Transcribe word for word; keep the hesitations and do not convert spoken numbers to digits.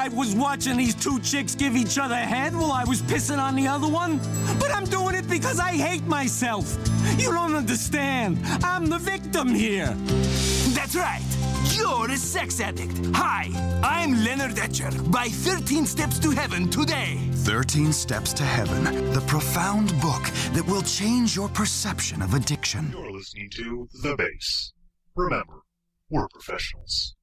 I was watching these two chicks give each other head while I was pissing on the other one. But I'm doing it because I hate myself. You don't understand. I'm the victim here. That's right. You're a sex addict. Hi, I'm Leonard Etcher. Buy thirteen Steps to Heaven today. thirteen Steps to Heaven, the profound book that will change your perception of addiction. You're listening to The Base. Remember, we're professionals.